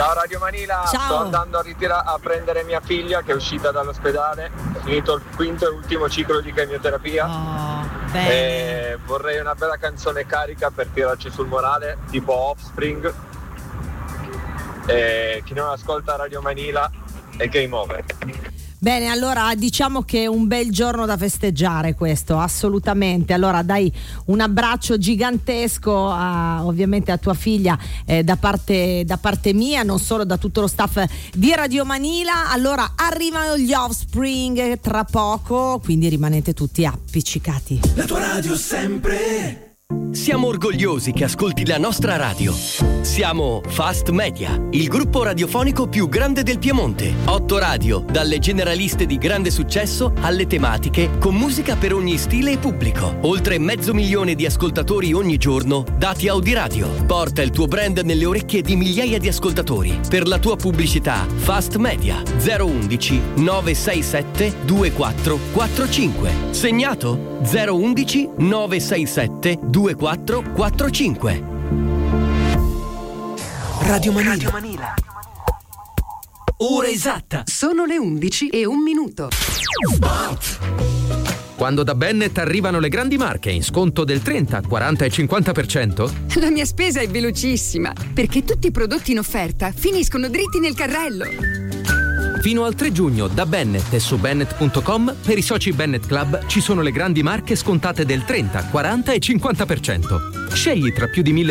Ciao Radio Manila, Ciao. sto andando a prendere mia figlia che è uscita dall'ospedale, finito il quinto e ultimo ciclo di chemioterapia. Bene. E vorrei una bella canzone carica per tirarci sul morale, tipo Offspring. E chi non ascolta Radio Manila è game over. Bene, allora diciamo che è un bel giorno da festeggiare questo, assolutamente. Allora dai un abbraccio gigantesco ovviamente a tua figlia da parte mia, non solo da tutto lo staff di Radio Manila. Allora arrivano gli Offspring tra poco, quindi rimanete tutti appiccicati. La tua radio sempre. Siamo orgogliosi che ascolti la nostra radio. Siamo Fast Media, il gruppo radiofonico più grande del Piemonte. 8 radio, dalle generaliste di grande successo alle tematiche, con musica per ogni stile e pubblico. Oltre 500.000 di ascoltatori ogni giorno, dati Audiradio. Porta il tuo brand nelle orecchie di migliaia di ascoltatori. Per la tua pubblicità, Fast Media 011 967 2445. Segnato 011 967 2445. Radio Manila. Ora esatta. Sono le 11:01. Quando da Bennett arrivano le grandi marche in sconto del 30, 40 e 50%? La mia spesa è velocissima, perché tutti i prodotti in offerta finiscono dritti nel carrello. Fino al 3 giugno da Bennett e su Bennett.com per i soci Bennett Club ci sono le grandi marche scontate del 30, 40 e 50%. Scegli tra più di 1000